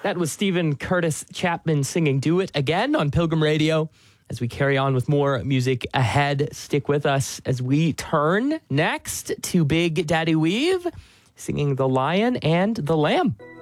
That was Stephen Curtis Chapman singing Do It Again on Pilgrim Radio. As we carry on with more music ahead, stick with us as we turn next to Big Daddy Weave singing The Lion and the Lamb.